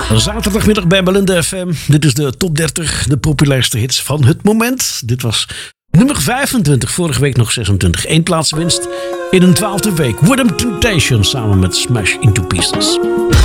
Zaterdagmiddag bij Belinda FM. Dit is de top 30, de populairste hits van het moment. Dit was nummer 25, vorige week nog 26. 1 plaats winst in een 12e week. Rhythm Temptation samen met Smash Into Pieces.